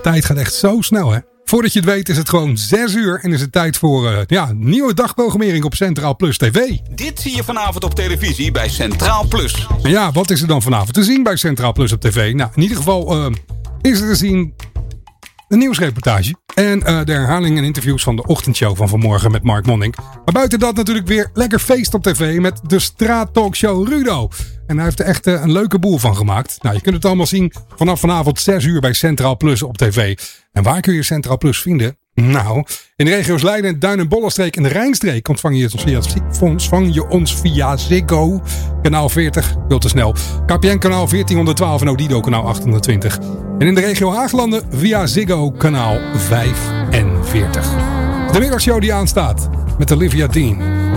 de tijd gaat echt zo snel, hè? Voordat je het weet is het gewoon 6 uur en is het tijd voor nieuwe dagprogrammering op Centraal Plus TV. Dit zie je vanavond op televisie bij Centraal Plus. En ja, wat is er dan vanavond te zien bij Centraal Plus op TV? Nou, in ieder geval is er te zien een nieuwsreportage. En de herhaling en interviews van de ochtendshow van vanmorgen met Mark Monning. Maar buiten dat natuurlijk weer lekker feest op tv met de straattalkshow Rudo. En hij heeft er echt een leuke boel van gemaakt. Nou, je kunt het allemaal zien vanaf vanavond 6 uur bij Centraal Plus op tv. En waar kun je Centraal Plus vinden? Nou, in de regio's Leiden, Duin en Bollenstreek en de Rijnstreek ontvang je ons via Ziggo, kanaal 40, veel te snel. KPN kanaal 1412 en Odido kanaal 820. En in de regio Haaglanden via Ziggo kanaal 45. De middagshow die aanstaat met Olivia Dean.